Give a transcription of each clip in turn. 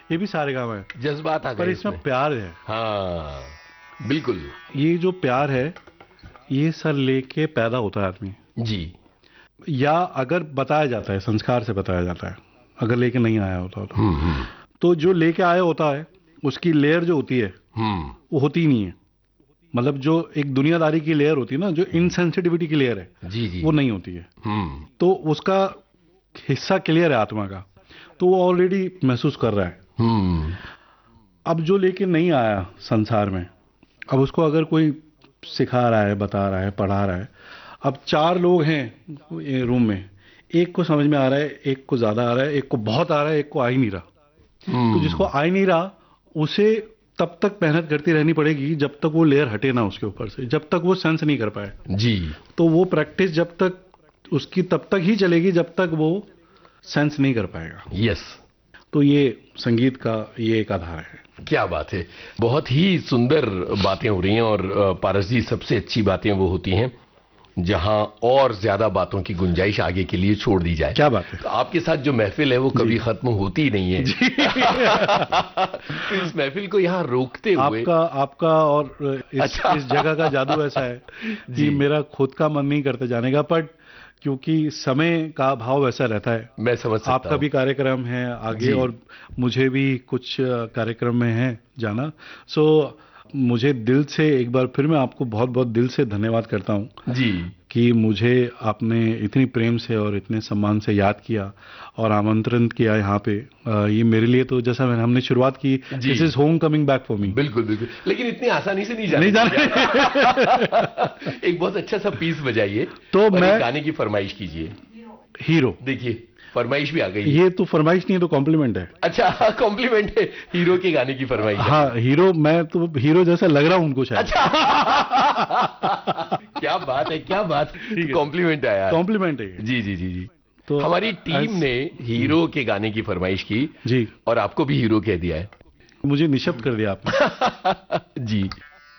ये भी सारेगामा है, जज्बात आ गए पर इसमें प्यार है। हाँ बिल्कुल। ये जो प्यार है, ये सर लेके पैदा होता है आदमी, जी। या अगर बताया जाता है, संस्कार से बताया जाता है, अगर लेके नहीं आया होता तो जो लेके आया होता है उसकी लेयर जो होती है वो होती ही नहीं है। मतलब जो एक दुनियादारी की लेयर होती है ना, जो इनसेंसिटिविटी की लेयर है, जी जी। वो नहीं होती है। तो उसका हिस्सा क्लियर है आत्मा का, तो वो ऑलरेडी महसूस कर रहा है। अब जो लेके नहीं आया संसार में, अब उसको अगर कोई सिखा रहा है, बता रहा है, पढ़ा रहा है, अब 4 लोग हैं ये रूम में, एक को समझ में आ रहा है, एक को ज्यादा आ रहा है, एक को बहुत आ रहा है, एक को आ ही नहीं रहा। तो जिसको आ ही नहीं रहा उसे तब तक मेहनत करती रहनी पड़ेगी जब तक वो लेयर हटे ना उसके ऊपर से, जब तक वो सेंस नहीं कर पाए जी। तो वो प्रैक्टिस जब तक उसकी तब तक ही चलेगी जब तक वो सेंस नहीं कर पाएगा। यस। तो ये संगीत का ये एक आधार है। क्या बात है, बहुत ही सुंदर बातें हो रही हैं। और पारस जी, सबसे अच्छी बातें वो होती हैं जहां और ज्यादा बातों की गुंजाइश आगे के लिए छोड़ दी जाए। क्या बात है। तो आपके साथ जो महफिल है वो कभी खत्म होती ही नहीं है। तो इस महफिल को यहाँ रोकते हुए आपका और इस जगह का जादू ऐसा है कि मेरा खुद का मन नहीं करता जाने का, बट क्योंकि समय का भाव वैसा रहता है। मैं समझ सकता हूं। आपका भी कार्यक्रम है आगे और मुझे भी कुछ कार्यक्रम में है जाना। सो मुझे दिल से एक बार फिर मैं आपको बहुत बहुत दिल से धन्यवाद करता हूं जी कि मुझे आपने इतनी प्रेम से और इतने सम्मान से याद किया और आमंत्रण किया यहाँ पे। ये मेरे लिए तो जैसा हमने शुरुआत की, this is home coming back for me. बिल्कुल बिल्कुल, लेकिन इतनी आसानी से नहीं जाने एक बहुत अच्छा सा पीस बजाइए तो मैं गाने की फरमाइश कीजिए। हीरो। देखिए फरमाइश भी आ गई। ये तो फरमाइश नहीं है, तो कॉम्प्लीमेंट है। अच्छा कॉम्प्लीमेंट है, हीरो के गाने की फरमाइश। हाँ हीरो, मैं तो हीरो जैसा लग रहा हूँ उनको शायद। अच्छा क्या बात है, क्या बात, कॉम्प्लीमेंट आया। कॉम्प्लीमेंट है। जी जी जी जी। तो हमारी टीम ने हीरो के गाने की फरमाइश की जी, और आपको भी हीरो कह दिया है। मुझे निशब्द कर दिया आपने। जी।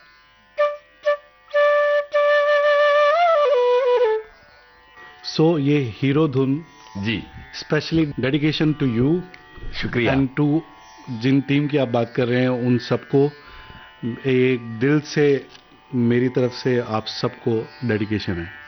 सो ये हीरो धुन जी, स्पेशली डेडिकेशन टू यू। शुक्रिया। एंड टू जिन टीम की आप बात कर रहे हैं उन सबको एक दिल से मेरी तरफ से आप सबको डेडिकेशन है।